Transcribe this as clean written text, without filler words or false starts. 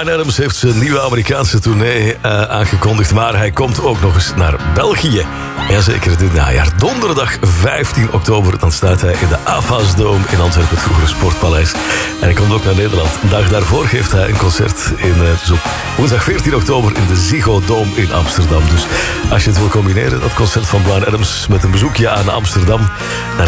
Bryan Adams heeft zijn nieuwe Amerikaanse tournee aangekondigd, maar hij komt ook nog eens naar België. Jazeker, dit najaar. Donderdag 15 oktober, dan staat hij in de Avas Dome in Antwerpen, het vroegere Sportpaleis. En hij komt ook naar Nederland. Een dag daarvoor geeft hij een concert dus op woensdag 14 oktober in de Ziggo Dome in Amsterdam. Dus als je het wil combineren, dat concert van Bryan Adams met een bezoekje aan Amsterdam,